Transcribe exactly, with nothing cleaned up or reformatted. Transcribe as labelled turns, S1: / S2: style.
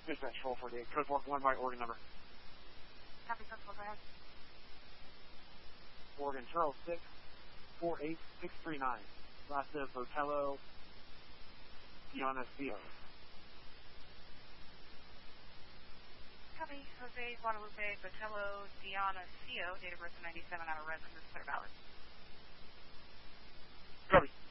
S1: Dispatch four forty-eight, code four one by Oregon number.
S2: Copy, code four, go ahead.
S1: Oregon Charles six four eight six three nine. Last of Botello Dionisio.
S2: Copy, Jose Guadalupe Botello Dionisio, date of birth of ninety-seven, out of residence, clear valid.
S1: Copy.